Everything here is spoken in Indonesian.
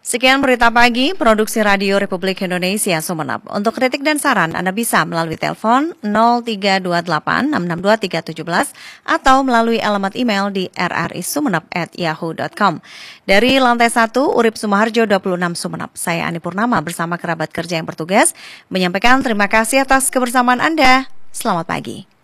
Sekian berita pagi, produksi Radio Republik Indonesia Sumeneb. Untuk kritik dan saran, Anda bisa melalui telepon 0328 662 317 atau melalui alamat email di rrisumeneb@yahoo.com. Dari lantai 1, Urip Sumoharjo 26 Sumeneb. Saya Ani Purnama bersama kerabat kerja yang bertugas menyampaikan terima kasih atas kebersamaan Anda. Selamat pagi.